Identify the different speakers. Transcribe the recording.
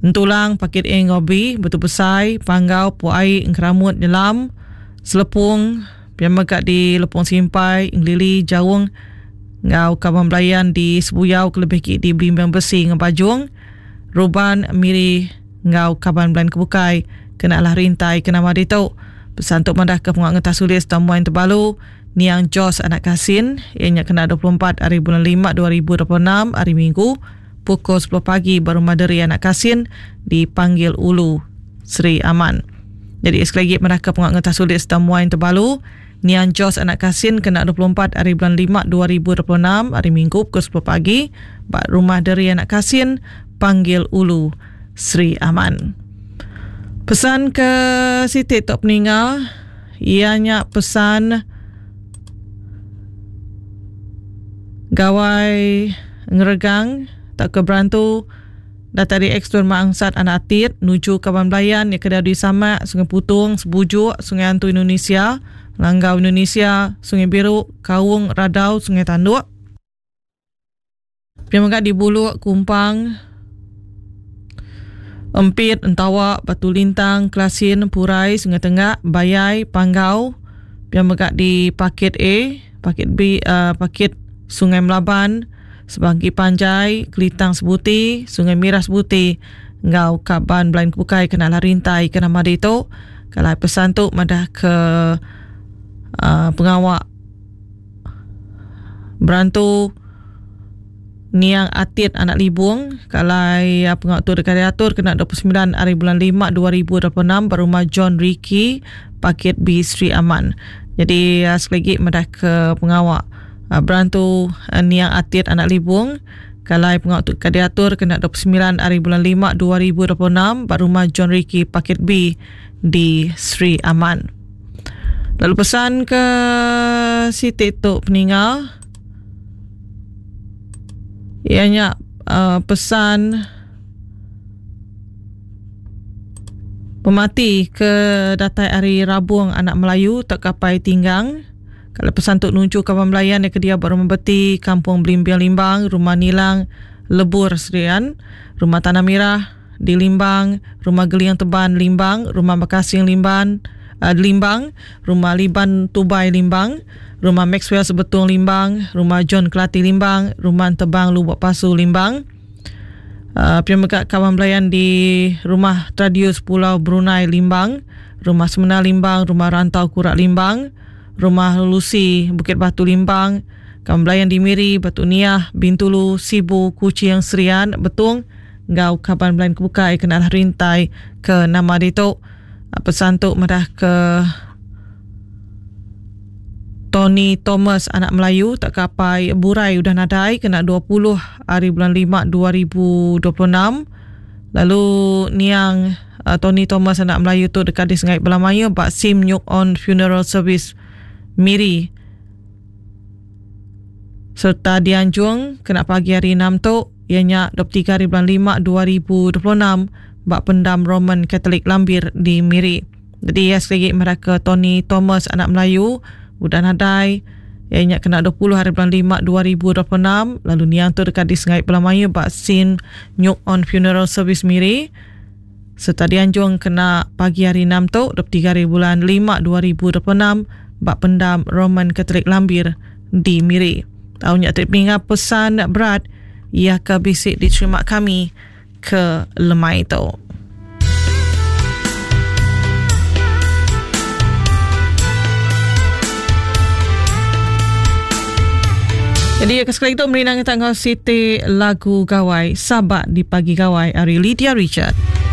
Speaker 1: Ntulang pakit A ngobi betul besai panggau puai ngramut nyelam selepung piamagat di lepung simpai nglili jawung ngau kawan belayan di sebuyau kelebih ki di Blimbang Besi ngabajung ruban miri ngau kawan belayan kebukai kena lah rintai kena madito pesan tok mandah ke penguat ngetah sulis tamuan terbalu Niang Jos anak Kasin ianya kena 24 hari bulan 5 2026 hari Minggu pukul 10 pagi baru madari anak Kasin dipanggil Ulu Sri Aman. Jadi sekali lagi mereka penguat ngetah sulis tamuan terbalu Niang Jos anak Kasin kena 24 hari bulan 5 2026 hari Minggu pukul 10 pagi bak rumah dari anak Kasin panggil Ulu Sri Aman. Pesan ke Siti Tok Peninggal ianya pesan gawai ngeregang tak keberantu datari ekstur Maangsat anak atit nuju Kawan Belayan yang kedai di Samak, Sungai Putung, Sebujuk, Sungai Antu Indonesia, Langgau Indonesia, Sungai Biru, Kawung, Radau, Sungai Tanduk. Piamagat di Buluk, Kumpang, Empit, Entawak, Batu Lintang, Kelasin, Purai, Sungai Tengah, Bayai, Panggau. Piamagat di Pakit A, Pakit B, Pakit Sungai Melaban, Sebangki Panjai, Kelitang Sebuti, Sungai Mirah Sebuti, Ngau Kaban Belayan Kebukai kena lah rintai kena madito. Kalau pesan tu madah ke pengawak berantu Niang Atit anak Libung. Kalau pengawak tu dekat diatur kena 29 hari bulan 5 2026 berumah John Ricky Pakit B Sri Aman. Jadi sekali lagi madah ke pengawak berantu Niang Atit anak Libung. Kalau pengawak tu diatur kena 29 hari bulan 5 2026 berumah John Ricky Pakit B di Sri Aman. Lalu pesan ke Siti Tok Peninggal ianya pesan pemati ke datai hari Rabuang anak Melayu tak kapai tinggang. Kalau pesan tok nuncu Kawan Belayan yang kedia baru membeti Kampung Belimbiang Limbang, Rumah Nilang Lebur Serian, Rumah Tanah Merah di Limbang, Rumah Geliang Teban Limbang, Rumah Bekasing Limbang, Rumah Liban Tubai Limbang, Rumah Maxwell Sebetung Limbang, Rumah John Kelati Limbang, Rumah Tebang Lubuk Pasu Limbang. Piamagat Kawan Belayan di Rumah Tradius Pulau Brunei Limbang, Rumah Semena Limbang, Rumah Rantau Kurak Limbang, Rumah Lusi Bukit Batu Limbang, Kawan Belayan di Miri, Batu Niah, Bintulu, Sibu, Kuching Serian, Betung, Ngau Kawan Belayan Kebukai kenal rintai ke nama dito. Pesan tu madah ke Tony Thomas anak Melayu tak kapai burai udah nadai kena 20 hari bulan 5 2026. Lalu Niang Tony Thomas anak Melayu tu dekat di Sungai Belamaya bak sim nyuk on funeral service Miri serta Dianjung kena pagi hari 6 tu ianya 23 hari bulan 5 2026 bak pendam Roman Katolik Lambir di Miri. Jadi sekali mereka Tony Thomas anak Melayu udah nadai ianya kena 20 hari bulan 5 2026. Lalu Niang tu dekat di Sungai Belamaya bak sim nyuk on funeral service Miri serta Dianjung kena pagi hari 6 tu 23 hari bulan 5 2026 bak pendam Roman Katolik Lambir di Miri. Tahunya terpingat pesan berat ia ke bisik diterima kami ke lemai itu. Jadi sekali itu merinang tanggal Siti lagu Gawai Sabak di Pagi Gawai Ari Lydia Richard.